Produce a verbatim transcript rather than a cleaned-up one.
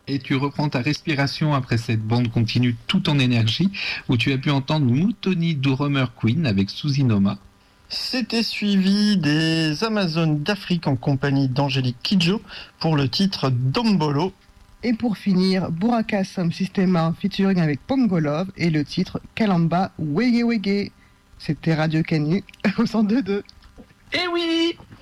Et tu reprends ta respiration après cette bande continue tout en énergie, où tu as pu entendre Mutoni Drummer Queen avec Suzy Noma. C'était suivi des Amazones d'Afrique en compagnie d'Angélique Kidjo pour le titre Dombolo. Et pour finir, Buraka Sound Systema featuring avec Pongolov et le titre Kalamba Wege Wege. C'était Radio Canu au cent deux point deux. Eh oui!